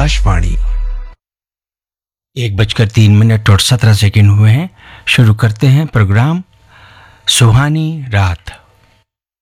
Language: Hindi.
आकाशवाणी। 1:03 और 17 सेकंड हुए हैं। शुरू करते हैं प्रोग्राम सुहानी रात।